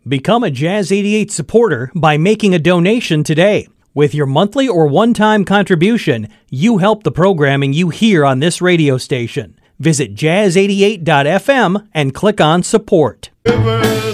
Become a Jazz 88 supporter by making a donation today. With your monthly or one-time contribution, you help the programming you hear on this radio station. Visit jazz88.fm and click on support. River